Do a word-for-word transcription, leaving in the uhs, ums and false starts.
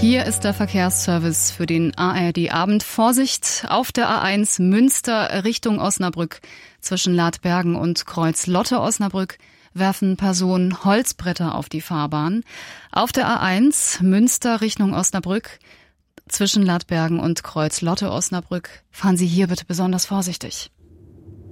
Hier ist der Verkehrsservice für den A R D-Abend. Vorsicht auf der A eins Münster Richtung Osnabrück. Zwischen Ladbergen und Kreuz-Lotte-Osnabrück werfen Personen Holzbretter auf die Fahrbahn. Auf der A eins Münster Richtung Osnabrück. Zwischen Ladbergen und Kreuz-Lotte-Osnabrück fahren Sie hier bitte besonders vorsichtig.